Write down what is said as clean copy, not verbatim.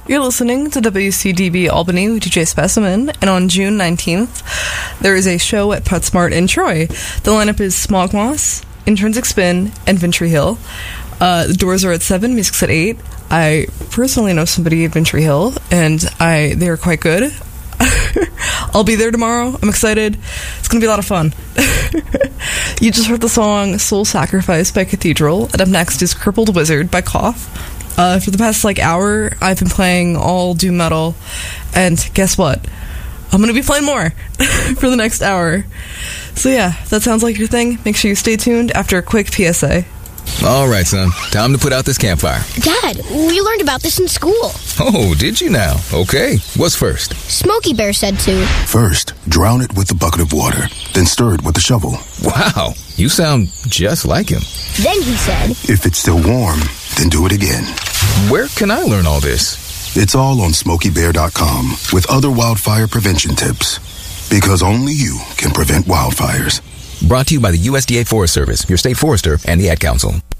You're listening to WCDB Albany with DJ Specimen, and on June 19th, there is a show at PetSmart in Troy. The lineup is Smog Moss, Intrinsic Spin, and Ventry Hill. The doors are at 7, music's at 8. I personally know somebody at Ventry Hill, and they are quite good. I'll be there tomorrow. I'm excited. It's going to be a lot of fun. You just heard the song Soul Sacrifice by Cathedral, and up next is Crippled Wizard by Cough. For the past hour, I've been playing all doom metal, and guess what? I'm going to be playing more for the next hour. So yeah, if that sounds like your thing, make sure you stay tuned after a quick PSA. All right, son. Time to put out this campfire. Dad, we learned about this in school. Oh, did you now? Okay. What's first? Smokey Bear said to. First, drown it with a bucket of water, then stir it with a shovel. Wow, you sound just like him. Then he said, if it's still warm, then do it again. Where can I learn all this? It's all on SmokeyBear.com with other wildfire prevention tips. Because only you can prevent wildfires. Brought to you by the USDA Forest Service, your state forester, and the Ad Council.